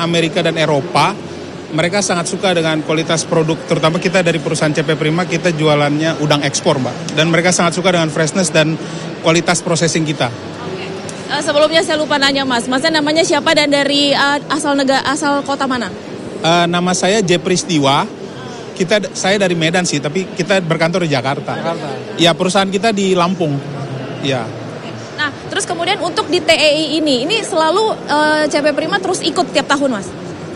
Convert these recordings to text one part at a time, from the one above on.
Amerika dan Eropa, mereka sangat suka dengan kualitas produk, terutama kita dari perusahaan CP Prima, kita jualannya udang ekspor, Mbak. Dan mereka sangat suka dengan freshness dan kualitas processing kita. Sebelumnya saya lupa nanya Masnya namanya siapa dan dari asal kota mana? Nama saya Jepri Stiwa. Saya dari Medan sih, tapi kita berkantor di Jakarta. Ya, perusahaan kita di Lampung. Ya. Nah, terus kemudian untuk di TEI ini selalu CP Prima terus ikut tiap tahun, Mas?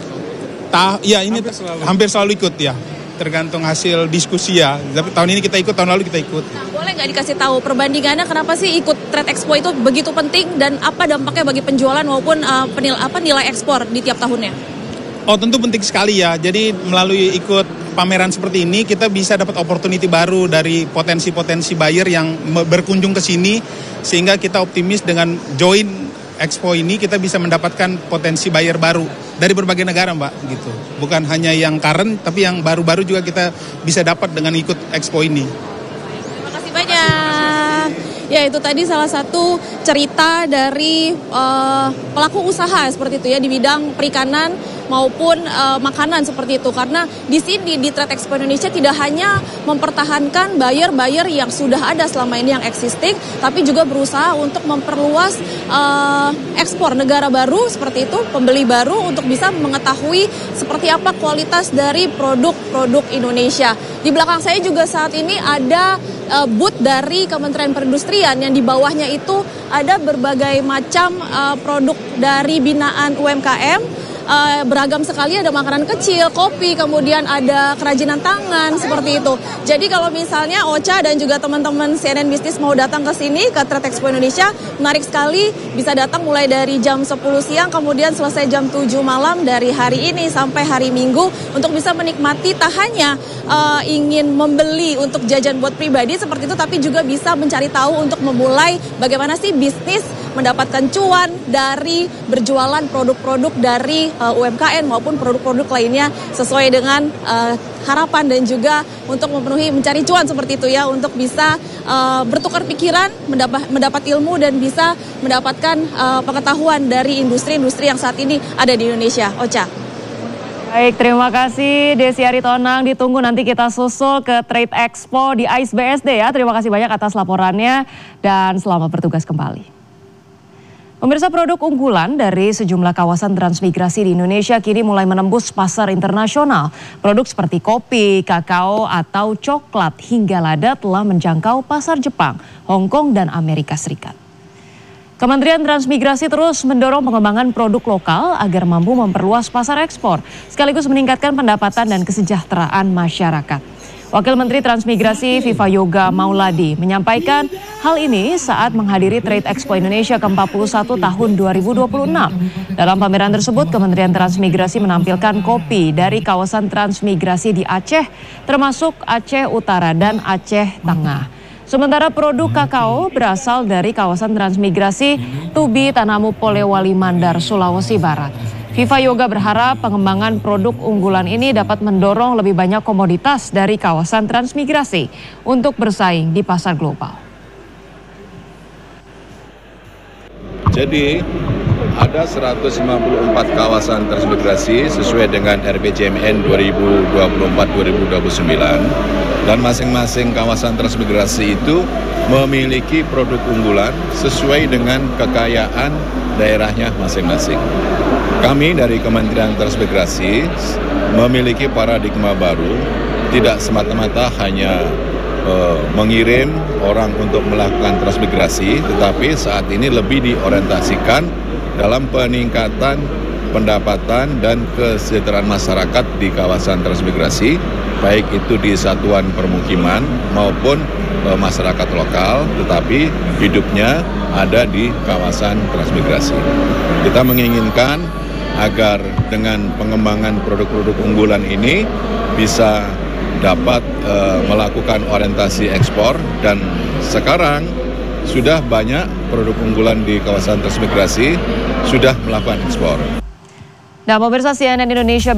Ya, ini hampir selalu ikut ya. Tergantung hasil diskusi ya. Tapi tahun ini kita ikut, tahun lalu kita ikut. Nah, boleh nggak dikasih tahu perbandingannya kenapa sih ikut Trade Expo itu begitu penting dan apa dampaknya bagi penjualan maupun nilai ekspor di tiap tahunnya? Oh, tentu penting sekali ya. Jadi melalui ikut pameran seperti ini kita bisa dapat opportunity baru dari potensi-potensi buyer yang berkunjung ke sini, sehingga kita optimis dengan join Expo ini kita bisa mendapatkan potensi buyer baru dari berbagai negara, Mbak, gitu. Bukan hanya yang current, tapi yang baru-baru juga kita bisa dapat dengan ikut Expo ini. Terima kasih banyak. Ya, itu tadi salah satu cerita dari pelaku usaha seperti itu ya di bidang perikanan maupun makanan seperti itu. Karena di sini di Trade Expo Indonesia tidak hanya mempertahankan buyer-buyer yang sudah ada selama ini yang existing, tapi juga berusaha untuk memperluas ekspor negara baru seperti itu, pembeli baru untuk bisa mengetahui seperti apa kualitas dari produk-produk Indonesia. Di belakang saya juga saat ini ada booth dari Kementerian Perindustrian yang di bawahnya itu ada berbagai macam produk dari binaan UMKM. Beragam sekali, ada makanan kecil, kopi, kemudian ada kerajinan tangan, seperti itu. Jadi kalau misalnya Ocha dan juga teman-teman CNN Business mau datang ke sini, ke Trade Expo Indonesia, menarik sekali, bisa datang mulai dari jam 10 siang, kemudian selesai jam 7 malam dari hari ini sampai hari Minggu, untuk bisa menikmati tak hanya ingin membeli untuk jajan buat pribadi seperti itu, tapi juga bisa mencari tahu untuk memulai bagaimana sih bisnis mendapatkan cuan dari berjualan produk-produk dari UMKM maupun produk-produk lainnya sesuai dengan harapan dan juga untuk mencari cuan seperti itu ya, untuk bisa bertukar pikiran, mendapat ilmu dan bisa mendapatkan pengetahuan dari industri-industri yang saat ini ada di Indonesia. Ocha. Baik, terima kasih Desi Aritonang. Ditunggu nanti kita susul ke Trade Expo di AIS BSD ya. Terima kasih banyak atas laporannya dan selamat bertugas kembali. Pemirsa, produk unggulan dari sejumlah kawasan transmigrasi di Indonesia kini mulai menembus pasar internasional. Produk seperti kopi, kakao, atau coklat hingga lada telah menjangkau pasar Jepang, Hong Kong, dan Amerika Serikat. Kementerian Transmigrasi terus mendorong pengembangan produk lokal agar mampu memperluas pasar ekspor, sekaligus meningkatkan pendapatan dan kesejahteraan masyarakat. Wakil Menteri Transmigrasi Viva Yoga Mauladi menyampaikan hal ini saat menghadiri Trade Expo Indonesia ke-41 tahun 2026. Dalam pameran tersebut, Kementerian Transmigrasi menampilkan kopi dari kawasan transmigrasi di Aceh, termasuk Aceh Utara dan Aceh Tengah. Sementara produk kakao berasal dari kawasan transmigrasi Tubi Tanamu Polewali Mandar, Sulawesi Barat. Viva Yoga berharap pengembangan produk unggulan ini dapat mendorong lebih banyak komoditas dari kawasan transmigrasi untuk bersaing di pasar global. Jadi ada 154 kawasan transmigrasi sesuai dengan RPJMN 2024-2029 dan masing-masing kawasan transmigrasi itu memiliki produk unggulan sesuai dengan kekayaan daerahnya masing-masing. Kami dari Kementerian Transmigrasi memiliki paradigma baru, tidak semata-mata hanya mengirim orang untuk melakukan transmigrasi, tetapi saat ini lebih diorientasikan dalam peningkatan pendapatan dan kesejahteraan masyarakat di kawasan transmigrasi, baik itu di satuan permukiman maupun masyarakat lokal, tetapi hidupnya ada di kawasan transmigrasi. Kita menginginkan agar dengan pengembangan produk-produk unggulan ini bisa dapat melakukan orientasi ekspor, dan sekarang sudah banyak produk unggulan di kawasan transmigrasi sudah melakukan ekspor. Nah, pemirsa CNN Indonesia